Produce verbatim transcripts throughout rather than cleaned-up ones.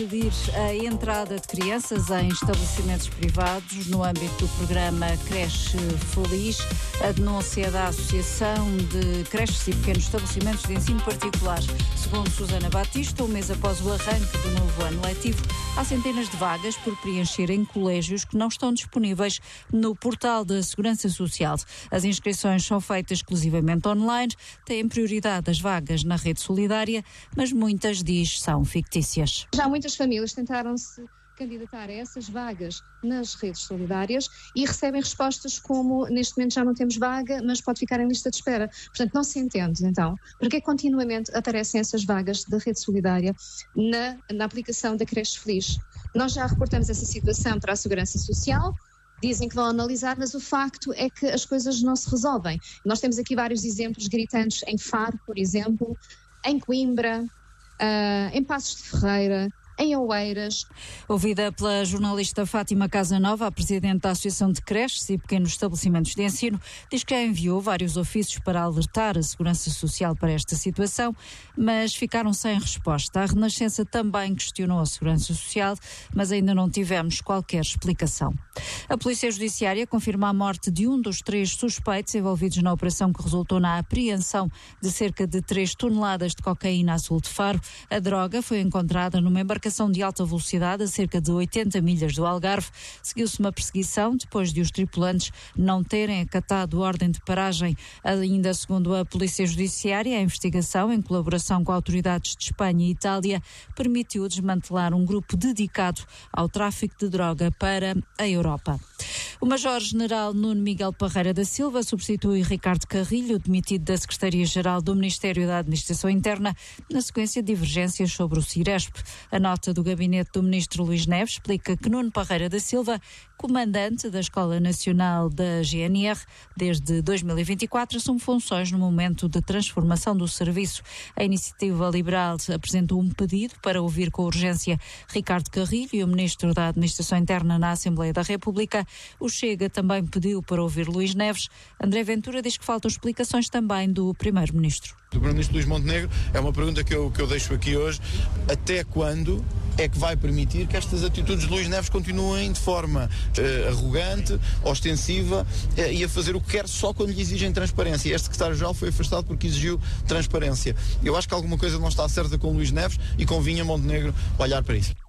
Pedir a entrada de crianças em estabelecimentos privados no âmbito do programa Creche Feliz. A denúncia da Associação de Creches e Pequenos Estabelecimentos de Ensino Particulares. Segundo Susana Batista, um mês após o arranque do novo ano letivo, há centenas de vagas por preencher em colégios que não estão disponíveis no portal da Segurança Social. As inscrições são feitas exclusivamente online, têm prioridade as vagas na rede solidária, mas muitas, diz, são fictícias. Já muitas famílias tentaram-se candidatar a essas vagas nas redes solidárias e recebem respostas como: neste momento já não temos vaga, mas pode ficar em lista de espera. Portanto, não se entende, então, porque continuamente aparecem essas vagas da rede solidária na, na aplicação da Creche Feliz. Nós já reportamos essa situação para a Segurança Social, dizem que vão analisar, mas o facto é que as coisas não se resolvem. Nós temos aqui vários exemplos gritantes em Faro, por exemplo, em Coimbra, uh, em Passos de Ferreira, em Oeiras. Ouvida pela jornalista Fátima Casanova, a presidente da Associação de Creches e Pequenos Estabelecimentos de Ensino, diz que já enviou vários ofícios para alertar a Segurança Social para esta situação, mas ficaram sem resposta. A Renascença também questionou a Segurança Social, mas ainda não tivemos qualquer explicação. A Polícia Judiciária confirma a morte de um dos três suspeitos envolvidos na operação que resultou na apreensão de cerca de três toneladas de cocaína a sul de Faro. A droga foi encontrada numa embarcação de alta velocidade a cerca de oitenta milhas do Algarve. Seguiu-se uma perseguição depois de os tripulantes não terem acatado ordem de paragem. Ainda segundo a Polícia Judiciária, a investigação, em colaboração com autoridades de Espanha e Itália, permitiu desmantelar um grupo dedicado ao tráfico de droga para a Europa. O Major-General Nuno Miguel Parreira da Silva substitui Ricardo Carrilho, demitido da Secretaria-Geral do Ministério da Administração Interna, na sequência de divergências sobre o Ciresp. A nota do gabinete do ministro Luís Neves explica que Nuno Parreira da Silva, comandante da Escola Nacional da G N R, desde dois mil e vinte e quatro, assume funções no momento de transformação do serviço. A Iniciativa Liberal apresentou um pedido para ouvir com urgência Ricardo Carrilho e o ministro da Administração Interna na Assembleia da República. O Chega também pediu para ouvir Luís Neves. André Ventura diz que faltam explicações também do primeiro-ministro. Do primeiro-ministro Luís Montenegro, é uma pergunta que eu, que eu deixo aqui hoje. Até quando é que vai permitir que estas atitudes de Luís Neves continuem de forma uh, arrogante, ostensiva uh, e a fazer o que quer só quando lhe exigem transparência? E este secretário-geral foi afastado porque exigiu transparência. Eu acho que alguma coisa não está certa com Luís Neves e convinha Montenegro olhar para isso.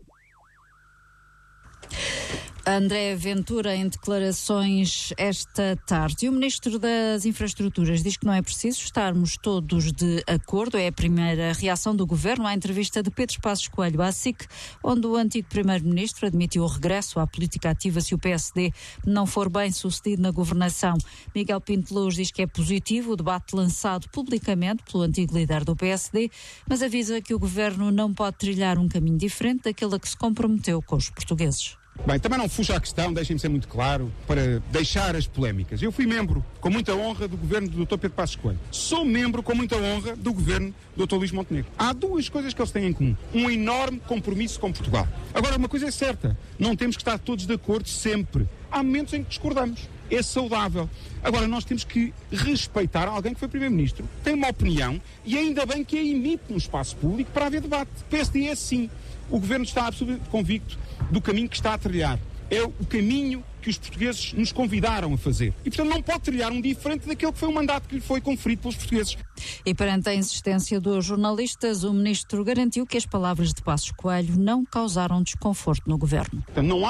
André Ventura em declarações esta tarde. E o Ministro das Infraestruturas diz que não é preciso estarmos todos de acordo. É a primeira reação do Governo à entrevista de Pedro Passos Coelho à S I C, onde o antigo Primeiro-Ministro admitiu o regresso à política ativa se o P S D não for bem sucedido na governação. Miguel Pinto Luz diz que é positivo o debate lançado publicamente pelo antigo líder do P S D, mas avisa que o Governo não pode trilhar um caminho diferente daquele a que se comprometeu com os portugueses. Bem, também não fujo à questão, deixem-me ser muito claro, para deixar as polémicas. Eu fui membro, com muita honra, do governo do doutor Pedro Passos Coelho. Sou membro, com muita honra, do governo do doutor Luís Montenegro. Há duas coisas que eles têm em comum. Um enorme compromisso com Portugal. Agora, uma coisa é certa, não temos que estar todos de acordo sempre. Há momentos em que discordamos. É saudável. Agora, nós temos que respeitar alguém que foi Primeiro-Ministro, tem uma opinião e ainda bem que a emite no espaço público para haver debate. O P S D é assim. O Governo está absolutamente convicto do caminho que está a trilhar. É o caminho que os portugueses nos convidaram a fazer. E, portanto, não pode trilhar um diferente daquele que foi o mandato que lhe foi conferido pelos portugueses. E perante a insistência dos jornalistas, o Ministro garantiu que as palavras de Passos Coelho não causaram desconforto no Governo. Portanto, não há